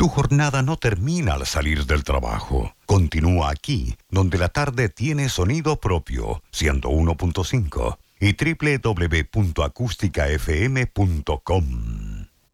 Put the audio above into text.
Tu jornada no termina al salir del trabajo. Continúa aquí, donde la tarde tiene sonido propio, 101.5 y www.acústicafm.com.